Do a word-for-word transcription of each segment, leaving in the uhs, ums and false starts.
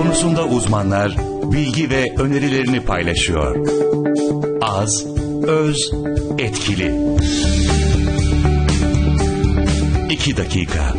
Konusunda uzmanlar bilgi ve önerilerini paylaşıyor. Az, öz, etkili. İki dakika.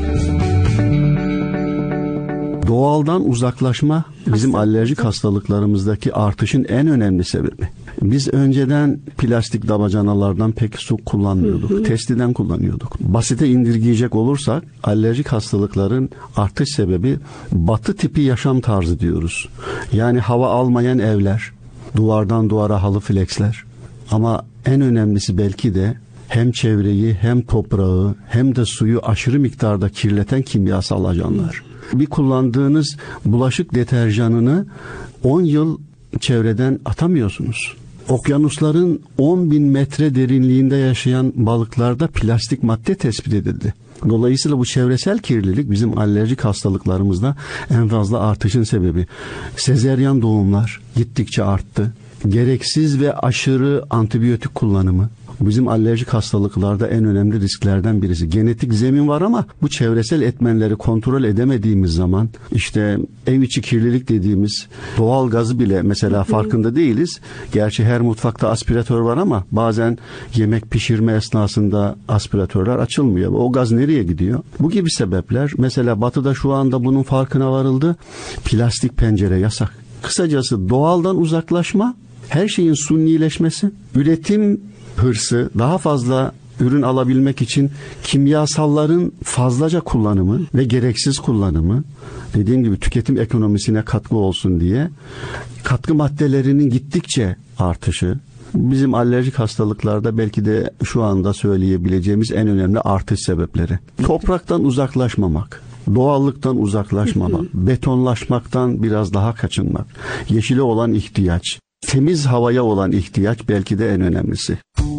Doğaldan uzaklaşma bizim alerjik hastalıklarımızdaki artışın en önemli sebebi. Biz önceden plastik damacanalardan pek su kullanmıyorduk. Hı hı. Testiden kullanıyorduk. Basite indirgeyecek olursak alerjik hastalıkların artış sebebi batı tipi yaşam tarzı diyoruz. Yani hava almayan evler, duvardan duvara halı fleksler. Ama en önemlisi belki de hem çevreyi hem toprağı hem de suyu aşırı miktarda kirleten kimyasal ajanlar. Bir kullandığınız bulaşık deterjanını on yıl çevreden atamıyorsunuz. Okyanusların on bin metre derinliğinde yaşayan balıklarda plastik madde tespit edildi. Dolayısıyla bu çevresel kirlilik bizim alerjik hastalıklarımızda en fazla artışın sebebi. Sezeryan doğumlar gittikçe arttı. Gereksiz ve aşırı antibiyotik kullanımı bizim alerjik hastalıklarda en önemli risklerden birisi. Genetik zemin var ama bu çevresel etmenleri kontrol edemediğimiz zaman işte ev içi kirlilik dediğimiz doğal gazı bile mesela farkında değiliz. Gerçi her mutfakta aspiratör var ama bazen yemek pişirme esnasında aspiratörler açılmıyor. O gaz nereye gidiyor? Bu gibi sebepler. Mesela batıda şu anda bunun farkına varıldı. Plastik pencere yasak. Kısacası doğaldan uzaklaşma, her şeyin sunnileşmesi, üretim hırsı, daha fazla ürün alabilmek için kimyasalların fazlaca kullanımı ve gereksiz kullanımı, dediğim gibi tüketim ekonomisine katkı olsun diye katkı maddelerinin gittikçe artışı, bizim alerjik hastalıklarda belki de şu anda söyleyebileceğimiz en önemli artış sebepleri. Topraktan uzaklaşmamak, doğallıktan uzaklaşmamak, betonlaşmaktan biraz daha kaçınmak, yeşile olan ihtiyaç, temiz havaya olan ihtiyaç belki de en önemlisi.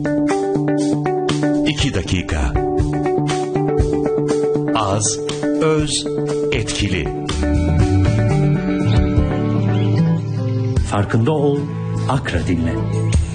İki dakika. Az, öz, etkili. Farkında ol, Akra dinle.